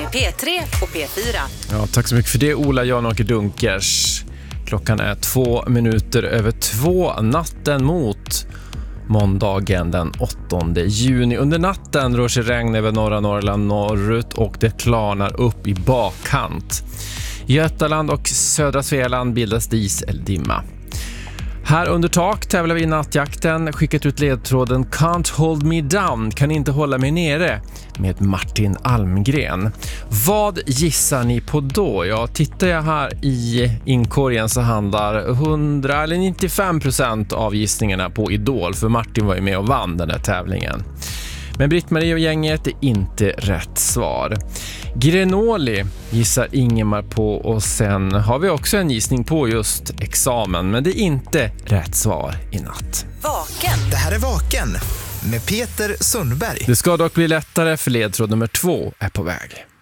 P3 och P4. Ja, tack så mycket för det, Ola Jan-Åke Dunkers. Klockan är 2:02 natten mot måndagen den 8 juni. Under natten rör sig regn över norra Norrland norrut och det klarnar upp i bakkant. I Götaland och södra Svealand bildas dieseldimma. Här under tak tävlar vi i nattjakten, skickat ut ledtråden Can't Hold Me Down, kan inte hålla mig nere, med Martin Almgren. Vad gissar ni på då? Ja, tittar jag här i inkorgen så handlar 100 eller 95% av gissningarna på Idol, för Martin var ju med och vann den här tävlingen. Men Britt-Marie och gänget är inte rätt svar. Grenoli gissar Ingemar på, och sen har vi också en gissning på just examen, men det är inte rätt svar i natt. Vaken. Det här är Vaken med Peter Sundberg. Det ska dock bli lättare, för ledtråd nummer 2 är på väg.